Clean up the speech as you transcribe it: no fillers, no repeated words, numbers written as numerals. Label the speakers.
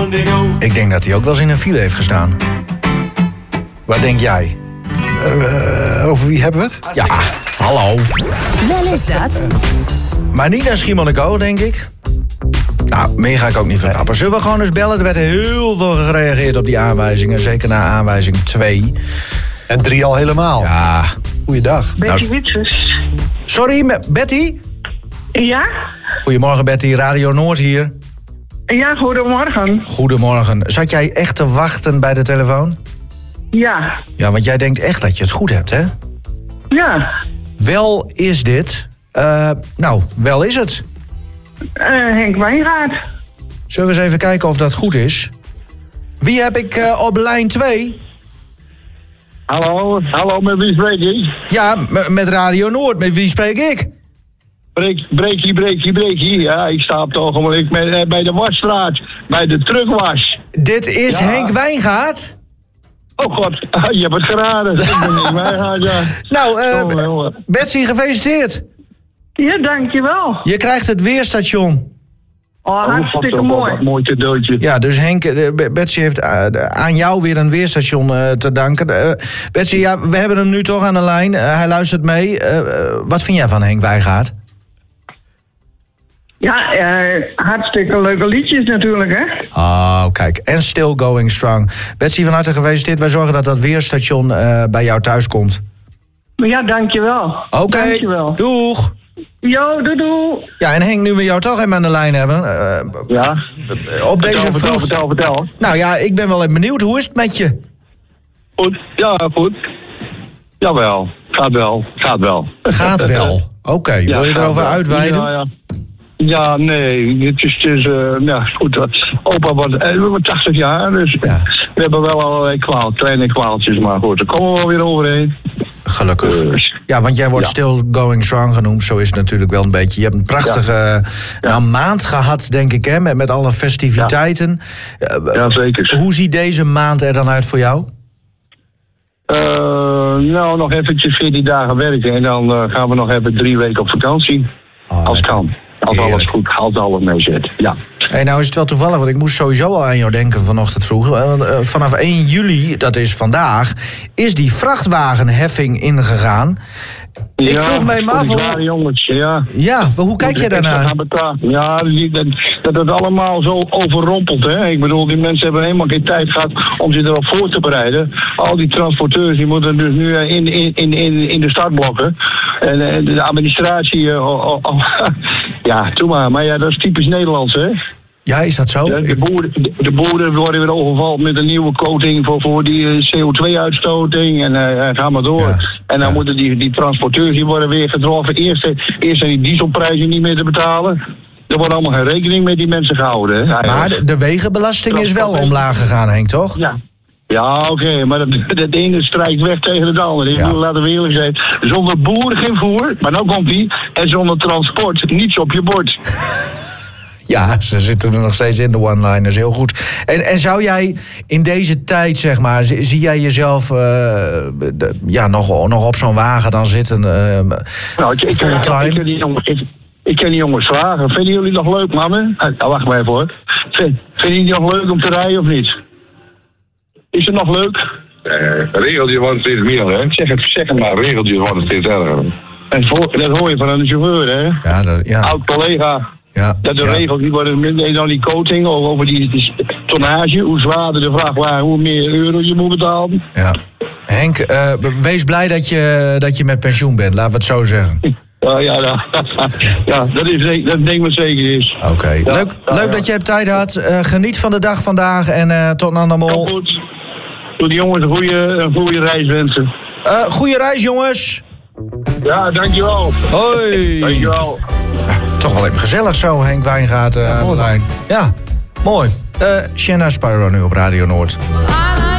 Speaker 1: Ik denk dat hij ook wel eens in een file heeft gestaan. Wat denk jij?
Speaker 2: Over wie hebben we het?
Speaker 1: Ja, hallo.
Speaker 3: Wel is dat.
Speaker 1: Maar niet naar Schiermonnikoog, denk ik. Nou, meer ga ik ook niet verklappen. Zullen we gewoon eens bellen? Er werd heel veel gereageerd op die aanwijzingen. Zeker na aanwijzing 2.
Speaker 2: En 3 al helemaal.
Speaker 1: Ja.
Speaker 2: Goeiedag.
Speaker 4: Betty Witsers.
Speaker 1: Sorry, Betty?
Speaker 4: Ja?
Speaker 1: Goedemorgen, Betty. Radio Noord hier.
Speaker 4: Ja, goedemorgen.
Speaker 1: Goedemorgen. Zat jij echt te wachten bij de telefoon?
Speaker 4: Ja.
Speaker 1: Ja, want jij denkt echt dat je het goed hebt, hè?
Speaker 4: Ja.
Speaker 1: Wel is dit. Wel is het.
Speaker 4: Henk Wijngaard.
Speaker 1: Zullen we eens even kijken of dat goed is? Wie heb ik op lijn 2?
Speaker 5: Hallo, met wie spreek ik?
Speaker 1: Ja, met Radio Noord. Met wie spreek ik?
Speaker 5: Breekie. Ja, ik sta op het ogenblik bij de wasstraat, bij de terugwas.
Speaker 1: Dit is Henk Wijngaard?
Speaker 5: Oh god, je hebt het geraden. Ik ben Henk Wijngaard, ja.
Speaker 1: Nou, Betsy, gefeliciteerd.
Speaker 4: Ja, dankjewel.
Speaker 1: Je krijgt het weerstation.
Speaker 4: Oh, hartstikke mooi.
Speaker 5: Wat mooi cadeautje.
Speaker 1: Ja, dus Henk, Betsy heeft aan jou weer een weerstation te danken. Betsy, ja, we hebben hem nu toch aan de lijn. Hij luistert mee. Wat vind jij van Henk Wijngaard?
Speaker 4: Ja, hartstikke leuke liedjes natuurlijk, hè?
Speaker 1: Oh, kijk. En still going strong. Betsy, van harte gefeliciteerd. Wij zorgen dat weerstation bij jou thuis komt.
Speaker 4: Ja, dankjewel.
Speaker 1: Oké,
Speaker 4: dankjewel.
Speaker 1: Doeg.
Speaker 4: Jo, doei.
Speaker 1: Ja, en Henk, nu we jou toch even aan de lijn hebben.
Speaker 5: Ja?
Speaker 1: Op deze vroeg...
Speaker 5: Vertel.
Speaker 1: Nou ja, ik ben wel even benieuwd. Hoe is het met je?
Speaker 5: Goed, ja, goed. Jawel, gaat wel.
Speaker 1: Gaat wel. Oké, wil je erover uitweiden?
Speaker 5: Ja, nee, het is goed. Opa wordt 80 jaar, dus we hebben wel allerlei kleine kwaaltjes, maar goed, daar komen we wel weer overheen.
Speaker 1: Gelukkig. Ja, want jij wordt still going strong genoemd, zo is het natuurlijk wel een beetje. Je hebt een prachtige maand gehad, denk ik, hè, met alle festiviteiten.
Speaker 5: Ja, zeker.
Speaker 1: Hoe ziet deze maand er dan uit voor jou?
Speaker 5: Nog eventjes 14 dagen werken en dan gaan we nog even 3 weken op vakantie, als kan. Als alles goed, als alles mee zit, ja.
Speaker 1: Hey, nou is het wel toevallig, want ik moest sowieso al aan jou denken vanochtend vroeg. Vanaf 1 juli, dat is vandaag, is die vrachtwagenheffing ingegaan. Ik vroeg mij maar af...
Speaker 5: jongens, ja.
Speaker 1: Ja, maar hoe kijk jij daarnaar?
Speaker 5: Ja, dat het allemaal zo overrompelt, hè. Ik bedoel, die mensen hebben helemaal geen tijd gehad om zich erop voor te bereiden. Al die transporteurs, die moeten dus nu in de startblokken. En de administratie... ja, doe maar. Maar ja, dat is typisch Nederlands, hè.
Speaker 1: Ja, is dat zo?
Speaker 5: Ja, de boeren worden weer overvald met een nieuwe coating voor die CO2-uitstoting. En ga maar door. Ja, en dan moeten die transporteurs die worden weer getroffen. Eerst zijn die dieselprijzen niet meer te betalen. Er wordt allemaal geen rekening met die mensen gehouden. Hè.
Speaker 1: Maar de wegenbelasting is wel omlaag gegaan, Henk, toch?
Speaker 5: Ja. Ja, oké, maar dat ene strijkt weg tegen het andere. Laten we eerlijk zijn. Zonder boer geen voer, maar nou komt die. En zonder transport niets op je bord.
Speaker 1: Ja, ze zitten er nog steeds in, de one-liners, heel goed. En zou jij in deze tijd, zeg maar, zie jij jezelf nog op zo'n wagen dan zitten fulltime?
Speaker 5: Ik ken die jongens vragen. Vinden jullie nog leuk, mannen? Wacht maar even hoor. Vinden jullie nog leuk om te rijden of niet? Is het nog leuk?
Speaker 6: Regeltjes worden steeds meer, hè? Zeg het maar, regeltjes worden steeds erger.
Speaker 5: En dat hoor je van een chauffeur, hè?
Speaker 6: Ja,
Speaker 5: oud collega.
Speaker 1: Ja,
Speaker 5: dat de regels die worden minder dan die coating over die tonnage. Hoe zwaarder de vrachtwagen, hoe meer euro je moet betalen.
Speaker 1: Ja. Henk, wees blij dat je met pensioen bent, laten we het zo zeggen.
Speaker 5: Ja, dat denk ik zeker is.
Speaker 1: Oké. Ja, leuk dat je hebt tijd had. Geniet van de dag vandaag en tot aan de mol.
Speaker 5: Goed. Doe die jongens een goede reis wensen.
Speaker 1: Goede reis, jongens.
Speaker 5: Ja, dankjewel.
Speaker 1: Hoi.
Speaker 5: Dankjewel.
Speaker 1: Toch wel even gezellig zo, Henk Wijngaard aan de lijn. Ja, mooi. Shanna Sparrow nu op Radio Noord.